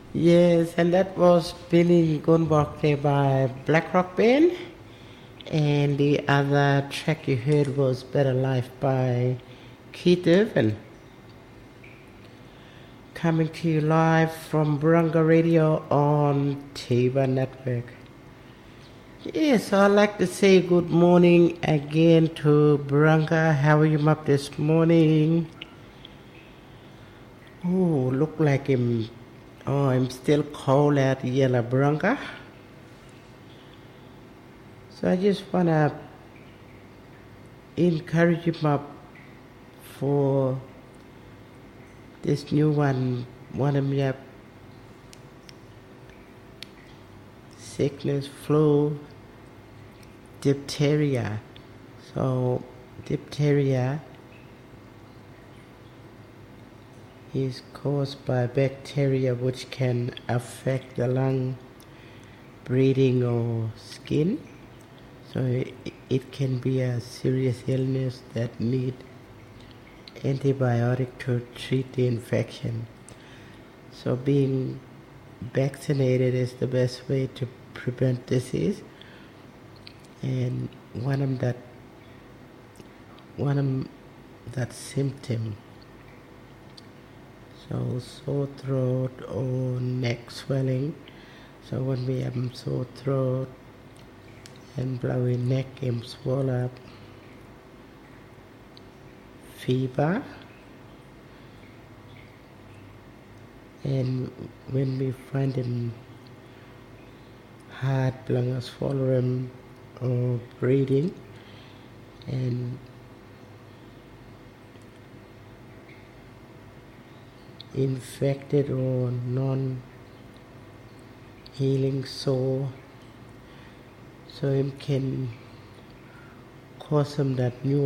Yes, and that was Billy Gunbark by Black Rock Band. And the other track you heard was Better Life by Keith Urban. Coming to you live from Burunga Radio on Tiba Network. Yes, I'd like to say good morning again to Burunga. How are you up this morning? Oh, look like I'm still cold at Yella Burunga. So I just wanna encourage you up for this new one of your sickness, flu, diphtheria. So diphtheria is caused by bacteria which can affect the lung, breathing or skin. So it can be a serious illness that need antibiotic to treat the infection. So being vaccinated is the best way to prevent disease. And one of that symptom. So sore throat or neck swelling. So when we have sore throat and blowy neck and swell up, fever, and when we find him hard lung swallowing or breathing, and infected or non-healing sore, so it can cause him that new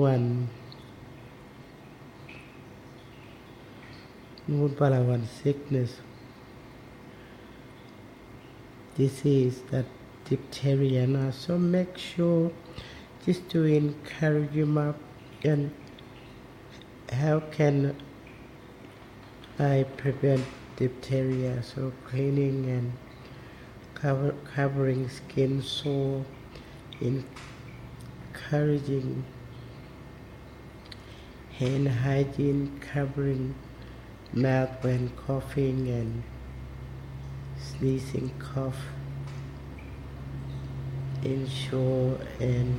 balawan sickness, disease, that diphtheria. Now, so make sure just to encourage him up, and how can I prevent diphtheria? So cleaning and covering skin sore, encouraging hand hygiene, covering mouth when coughing and sneezing, cough. Ensure and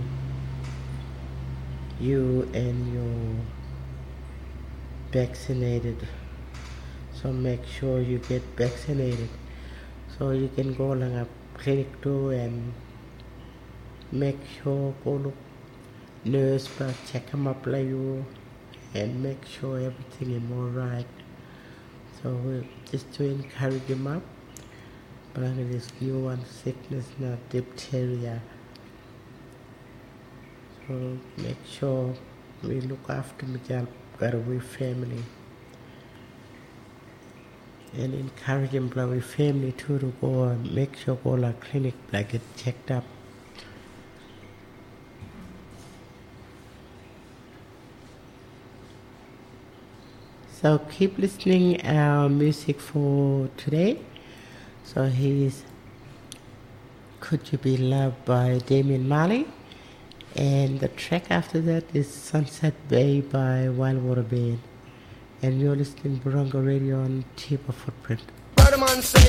you and your vaccinated. So make sure you get vaccinated. So you can go along a clinic too and make sure go look nurse but check them up like you and make sure everything is alright. So just to encourage them up. But this new one sickness now, diphtheria. So make sure we look after our family. And encourage them our family too to go and make sure go to clinic like get checked up. So keep listening our music for today. So here's Could You Be Loved by Damian Marley. And the track after that is Sunset Bay by Wildwater Band. And you're listening to Burunga Radio on Tiba Footprint.